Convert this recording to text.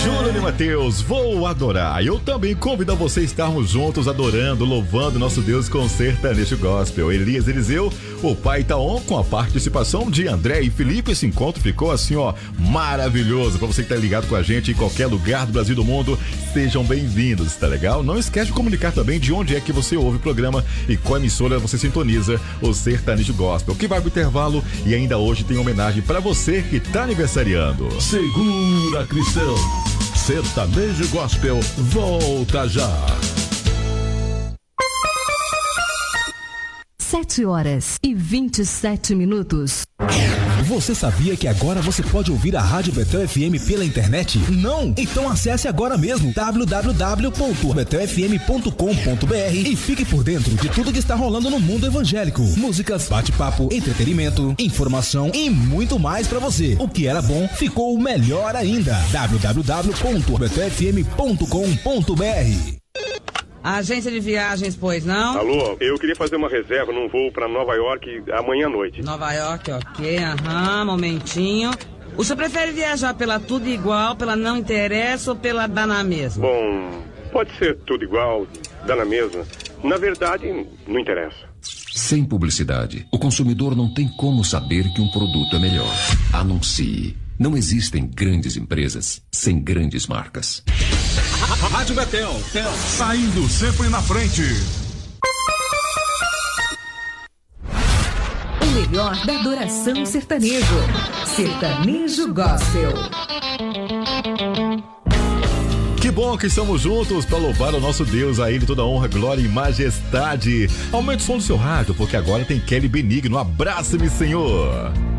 Júnior e Matheus, vou adorar. Eu também convido a você a estarmos juntos adorando, louvando nosso Deus com sertanejo gospel. Elias Eliseu, o Pai Itaon, com a participação de André e Felipe. Esse encontro ficou assim, ó, maravilhoso. Pra você que tá ligado com a gente em qualquer lugar do Brasil e do mundo, sejam bem-vindos, tá legal? Não esquece de comunicar também de onde é que você ouve o programa e qual emissora você sintoniza o sertanejo gospel, que vai pro intervalo e ainda hoje tem homenagem pra você que tá aniversariando. Segura, cristão. Sertanejo Gospel volta já. 7h27. Você sabia que agora você pode ouvir a Rádio Betel FM pela internet? Não? Então acesse agora mesmo www.betelfm.com.br e fique por dentro de tudo que está rolando no mundo evangélico. Músicas, bate-papo, entretenimento, informação e muito mais pra você. O que era bom ficou melhor ainda. www.betelfm.com.br. Agência de viagens, pois não? Alô, eu queria fazer uma reserva num voo pra Nova York amanhã à noite. Nova York, ok, momentinho. O senhor prefere viajar pela tudo igual, pela não interessa ou pela dá na mesma? Bom, pode ser tudo igual, dá na mesma. Na verdade, não interessa. Sem publicidade, o consumidor não tem como saber que um produto é melhor. Anuncie. Não existem grandes empresas sem grandes marcas. Rádio Betel, saindo sempre na frente. O melhor da adoração sertanejo. Sertanejo Gospel. Que bom que estamos juntos para louvar o nosso Deus, a Ele toda honra, glória e majestade. Aumente o som do seu rádio, porque agora tem Kelly Benigno. Abraça-me, Senhor.